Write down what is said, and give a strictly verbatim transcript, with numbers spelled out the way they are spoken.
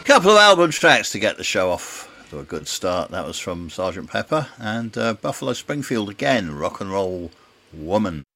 Couple of album tracks to get the show off to a good start. That was from Sergeant Pepper and uh, Buffalo Springfield again, Rock and Roll Woman.